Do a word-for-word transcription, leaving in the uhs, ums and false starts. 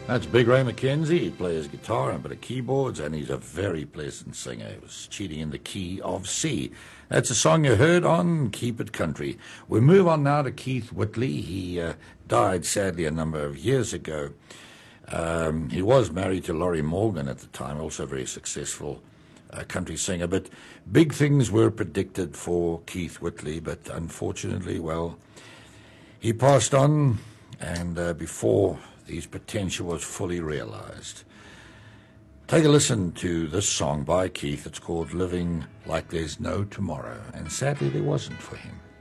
That's Big Ray McKenzie. He plays guitar and a bit of keyboards, and he's a very pleasant singer. He was cheating in the key of C. That's a song you heard on Keep It Country. We move on now to Keith Whitley. He uh, died, sadly, a number of years ago. Um, he was married to Laurie Morgan at the time, also a very successful uh, country singer. But big things were predicted for Keith Whitley, but unfortunately, well, he passed on, and uh, before his potential was fully realized. Take a listen to this song by Keith. It's called Living Like There's No Tomorrow, and sadly there wasn't for him.